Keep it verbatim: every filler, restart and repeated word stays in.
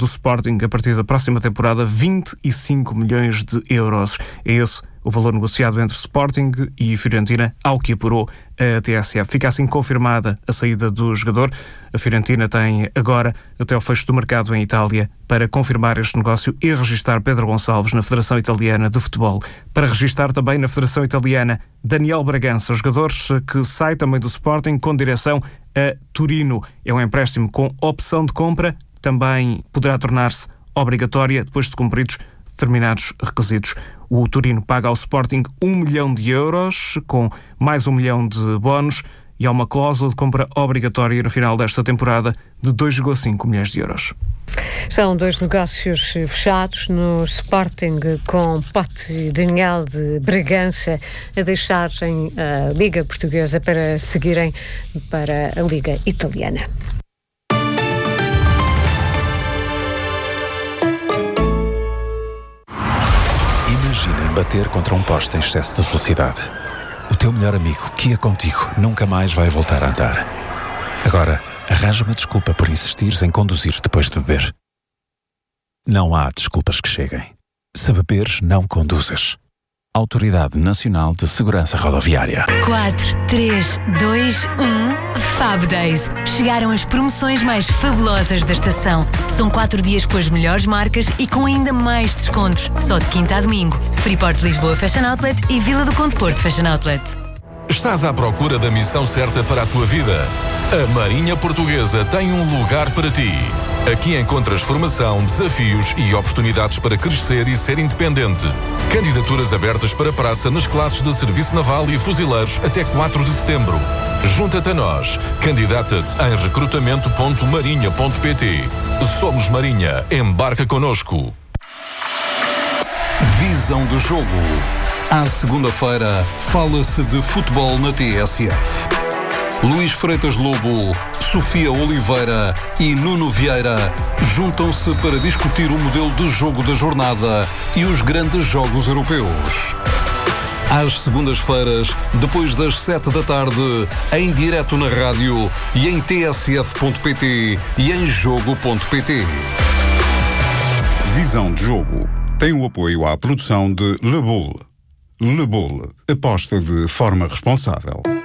do Sporting a partir da próxima temporada vinte e cinco milhões de euros. É esse o valor negociado entre Sporting e Fiorentina, ao que apurou a T S F. Fica assim confirmada a saída do jogador. A Fiorentina tem agora até o fecho do mercado em Itália para confirmar este negócio e registar Pedro Gonçalves na Federação Italiana de Futebol. Para registar também na Federação Italiana Daniel Bragança, jogador que sai também do Sporting com direção a Torino. É um empréstimo com opção de compra, também poderá tornar-se obrigatória depois de cumpridos determinados requisitos. O Torino paga ao Sporting um milhão de euros, com mais um milhão de bónus, e há uma cláusula de compra obrigatória no final desta temporada de dois vírgula cinco milhões de euros. São dois negócios fechados no Sporting, com Pote e Daniel de Bragança a deixarem a Liga Portuguesa para seguirem para a Liga Italiana. Imaginem bater contra um poste em excesso de velocidade. O teu melhor amigo, que ia contigo, nunca mais vai voltar a andar. Agora, arranja uma desculpa por insistires em conduzir depois de beber. Não há desculpas que cheguem. Se beberes, não conduzas. Autoridade Nacional de Segurança Rodoviária. quatro, três, dois, um Fab Days. Chegaram as promoções mais fabulosas da estação. São quatro dias com as melhores marcas e com ainda mais descontos. Só de quinta a domingo. Freeport Lisboa Fashion Outlet e Vila do Conde Porto Fashion Outlet. Estás à procura da missão certa para a tua vida? A Marinha Portuguesa tem um lugar para ti. Aqui encontras formação, desafios e oportunidades para crescer e ser independente. Candidaturas abertas para praça nas classes de Serviço Naval e Fuzileiros até quatro de setembro. Junta-te a nós. Candidata-te em recrutamento ponto marinha ponto pt. Somos Marinha. Embarca connosco. Visão do jogo. À segunda-feira, fala-se de futebol na T S F. Luís Freitas Lobo, Sofia Oliveira e Nuno Vieira juntam-se para discutir o modelo de jogo da jornada e os grandes jogos europeus. Às segundas-feiras, depois das sete da tarde, em direto na rádio e em t s f ponto p t e em jogo ponto p t. Visão de jogo tem o apoio à produção de Le Boule. Le Boule, aposta de forma responsável.